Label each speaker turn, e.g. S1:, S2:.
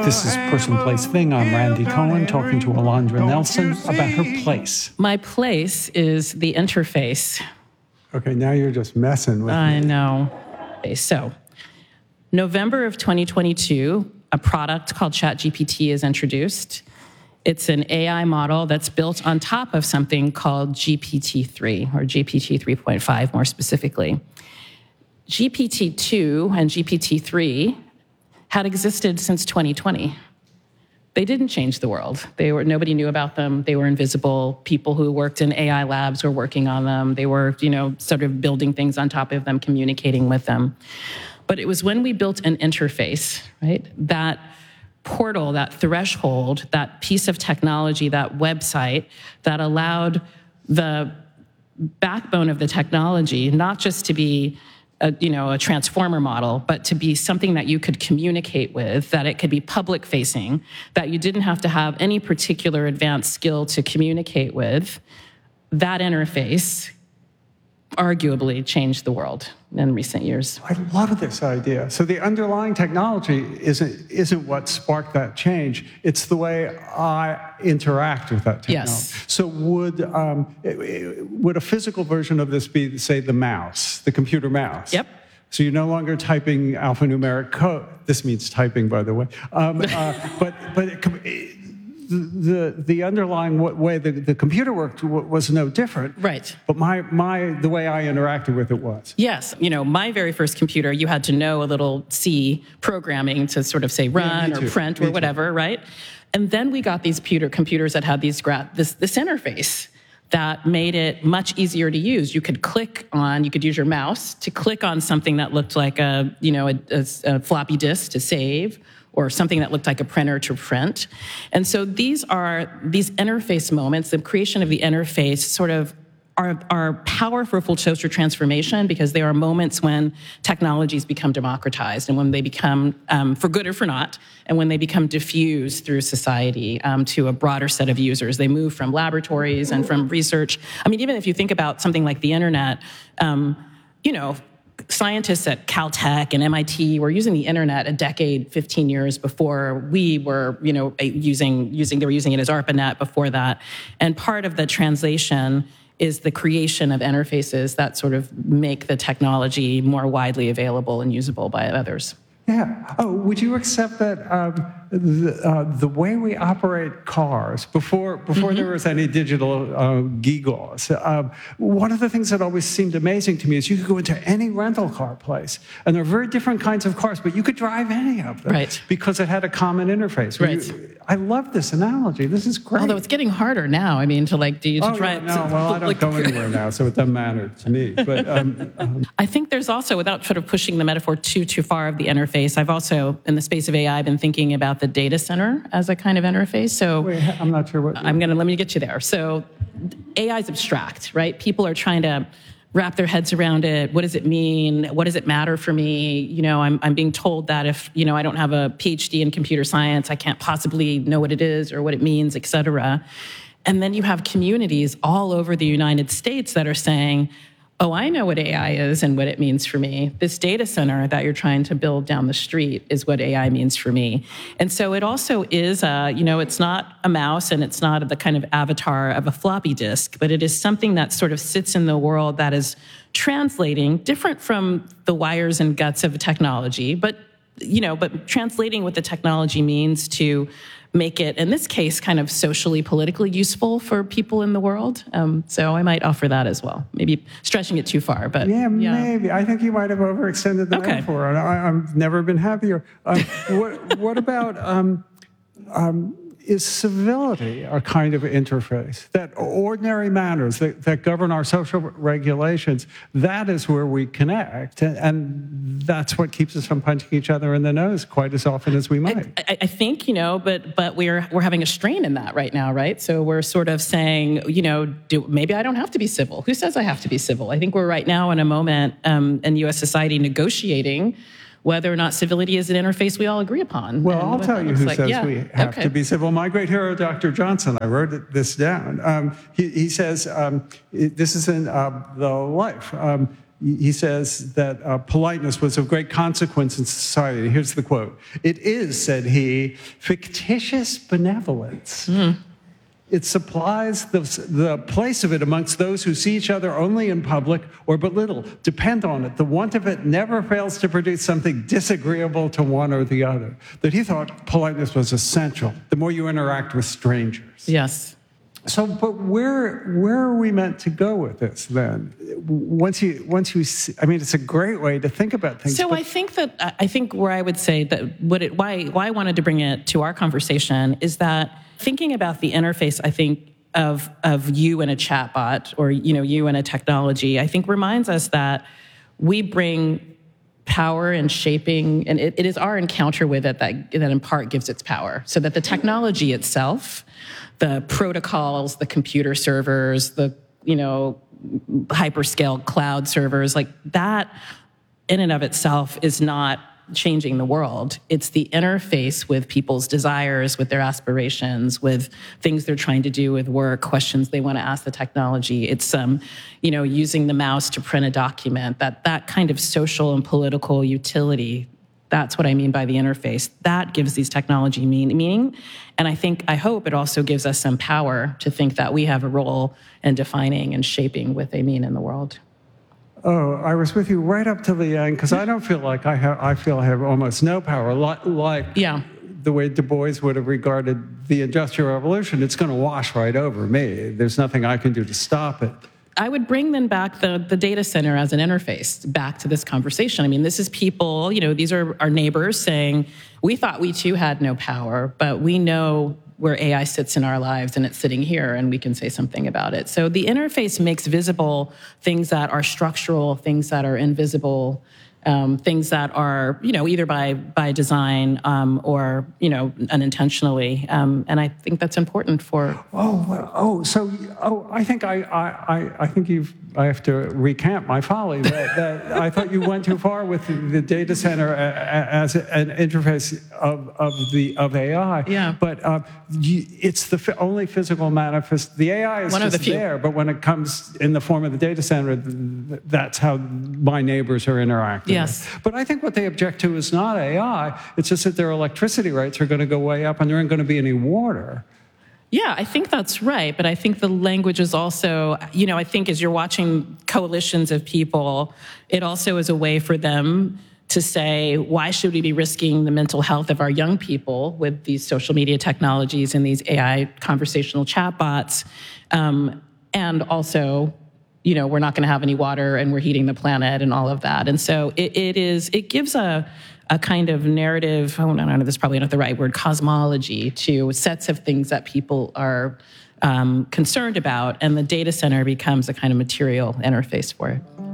S1: This is Person, Place, Thing. I'm Randy Cohen talking to Alondra Nelson about her place.
S2: My place is the interface.
S1: Okay, now you're just messing with me.
S2: I know. Okay, so, November of 2022, a product called ChatGPT is introduced. It's an AI model that's built on top of something called GPT-3, or GPT 3.5 more specifically. GPT-2 and GPT-3 had existed since 2020. They didn't change the world. Nobody knew about them. They were invisible. People who worked in AI labs were working on them. They were, sort of building things on top of them, communicating with them. But it was when we built an interface, right? That portal, that threshold, that piece of technology, that website that allowed the backbone of the technology not just to be a transformer model, but to be something that you could communicate with, that it could be public facing, that you didn't have to have any particular advanced skill to communicate with. That interface arguably changed the world in recent years.
S1: I love this idea. So the underlying technology isn't what sparked that change. It's the way I interact with that technology.
S2: Yes.
S1: So would a physical version of this be, say, the mouse, the computer mouse?
S2: Yep.
S1: So you're no longer typing alphanumeric code. This means typing, by the way. The underlying way the computer worked was no different.
S2: Right.
S1: But the way I interacted with it was.
S2: Yes. My very first computer, you had to know a little C programming to sort of say run or print or whatever, right? And then we got these computers that had this interface that made it much easier to use. You could use your mouse to click on something that looked like a floppy disk to save, or something that looked like a printer to print. And so these interface moments, the creation of the interface sort of are powerful for social transformation, because they are moments when technologies become democratized and when they become, for good or for not, and when they become diffused through society to a broader set of users. They move from laboratories and from research. I mean, even if you think about something like the internet, scientists at Caltech and MIT were using the internet a decade, 15 years before we were, they were using it as ARPANET before that. And part of the translation is the creation of interfaces that sort of make the technology more widely available and usable by others.
S1: Yeah. Oh, would you accept that the way we operate cars before there was any digital gewgaws? One of the things that always seemed amazing to me is you could go into any rental car place, and there are very different kinds of cars, but you could drive any of them,
S2: right, because
S1: it had a common interface.
S2: Right.
S1: I love this analogy. This is great.
S2: Although it's getting harder now. I mean, to drive.
S1: Yeah, no, well, I don't go anywhere now, so it doesn't matter to me. But
S2: I think there's also, without sort of pushing the metaphor too far of the interface, I've also, in the space of AI, been thinking about the data center as a kind of interface. So
S1: wait, I'm not sure what.
S2: Let me get you there. So AI is abstract, right? People are trying to wrap their heads around it. What does it mean? What does it matter for me? I'm being told that if, I don't have a PhD in computer science, I can't possibly know what it is or what it means, et cetera. And then you have communities all over the United States that are saying, oh, I know what AI is and what it means for me. This data center that you're trying to build down the street is what AI means for me. And so it also is, it's not a mouse and it's not the kind of avatar of a floppy disk, but it is something that sort of sits in the world that is translating, different from the wires and guts of technology, but translating what the technology means to make it, in this case, kind of socially, politically useful for people in the world. So I might offer that as well. Maybe stretching it too far, but
S1: yeah. Maybe. I think you might have overextended the metaphor. I've never been happier. What about is civility a kind of interface? That ordinary manners that govern our social regulations, that is where we connect. And that's what keeps us from punching each other in the nose quite as often as we might.
S2: I think, but we're having a strain in that right now, right? So we're sort of saying, maybe I don't have to be civil. Who says I have to be civil? I think we're right now in a moment in U.S. society negotiating whether or not civility is an interface we all agree upon.
S1: Well, I'll tell you who says we have to be civil. My great hero, Dr. Johnson, I wrote this down. He says, this is in The Life, he says that politeness was of great consequence in society. Here's the quote. "It is," said he, "fictitious benevolence. It supplies the place of it amongst those who see each other only in public or but little. Depend on it, the want of it never fails to produce something disagreeable to one or the other." That he thought politeness was essential, the more you interact with strangers.
S2: Yes.
S1: So, but where are we meant to go with this then? Once you see, I mean, it's a great way to think about things.
S2: So I think where I would say that why I wanted to bring it to our conversation is that thinking about the interface, I think of you and a chatbot, or you and a technology, I think reminds us that we bring power and shaping, and it is our encounter with it that in part gives its power. So that the technology itself, the protocols, the computer servers, the hyperscale cloud servers, like that in and of itself is not changing the world. It's the interface with people's desires, with their aspirations, with things they're trying to do with work, questions they want to ask the technology. It's using the mouse to print a document, that kind of social and political utility. That's what I mean by the interface. That gives these technology meaning. And I hope it also gives us some power to think that we have a role in defining and shaping what they mean in the world.
S1: Oh, I was with you right up to the end, because I don't feel like I feel I have almost no power. Like the way Du Bois would have regarded the Industrial Revolution, it's going to wash right over me. There's nothing I can do to stop it.
S2: I would bring then back the data center as an interface back to this conversation. I mean, this is people, these are our neighbors saying, we thought we too had no power, but we know where AI sits in our lives, and it's sitting here, and we can say something about it. So the interface makes visible things that are structural, things that are invisible, things that are, either by design or, unintentionally. And I think that's important for. I think I have to recant my folly. That I thought you went too far with the data center as an interface of AI. Yeah.
S1: But it's the only physical manifest. The AI is
S2: one
S1: just
S2: of the few.
S1: there, but when it comes in the form of the data center, that's how my neighbors are interacting.
S2: Yes.
S1: But I think what they object to is not AI. It's just that their electricity rates are going to go way up, and there ain't going to be any water.
S2: Yeah, I think that's right. But I think the language is also, I think as you're watching coalitions of people, it also is a way for them to say, why should we be risking the mental health of our young people with these social media technologies and these AI conversational chatbots? And also, we're not going to have any water, and we're heating the planet and all of that. And so it gives a kind of narrative, no, this is probably not the right word, cosmology to sets of things that people are concerned about, and the data center becomes a kind of material interface for it.